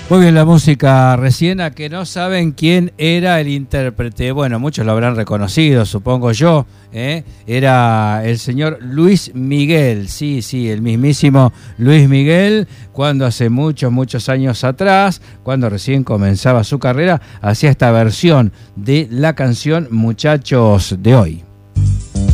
Muy bien, la música recién, a que no saben quién era el intérprete. Bueno, muchos lo habrán reconocido, supongo yo. Era el señor Luis Miguel. Sí, el mismísimo Luis Miguel, cuando hace muchos años atrás, cuando recién comenzaba su carrera, hacía esta versión de la canción Muchachos de Hoy.